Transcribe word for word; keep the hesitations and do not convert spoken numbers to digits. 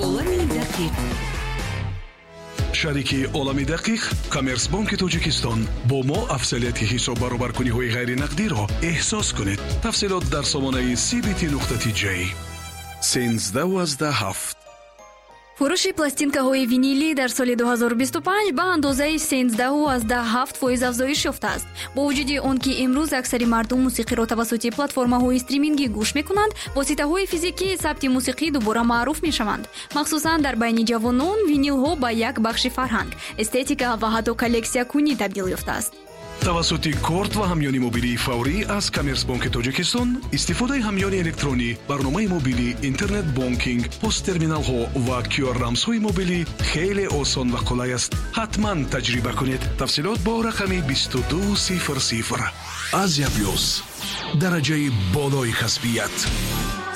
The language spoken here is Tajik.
олами дақиқ. шарики олами дақиқ Коммерсбанки Тоҷикистон бо мо афзалияти ҳисоб баробаркуниҳои ғайринақдиро эҳсос кунед. тафсилот дар сомонаи си би ти нуқта ти ҷей. сенздаҳ ҳафт. фурӯши пластинкаҳои винилӣ дар соли ду ҳазору бисту панҷ ба андозаи сенздаҳ ҳафт фоиз афзоиш ёфтааст. бо вуҷуди он ки имрӯз аксари мардум мусиқиро тавассути платформаҳои стримингӣ гӯш мекунанд, воситаҳои физикии сабти мусиқӣ дубора маъруф мешаванд. махсусан дар байни ҷавонон винилҳо ба як бахши фарҳанг, эстетика ва ҳатто коллексиякунӣ табдил ёфтааст. тавассути корт ва ҳамёни мобилии фаврӣ аз Коммерсбанки Тоҷикистон, истифодаи ҳамёни электронӣ, барномаи мобилӣ, интернет бонкинг, посттерминалҳо ва кю ар рамзҳои мобилӣ хеле осон ва қулай аст. ҳатман таҷриба кунед. тафсилот бо рақами бисту ду сифр сифр. Азия плюс, дараҷаи болои касбият.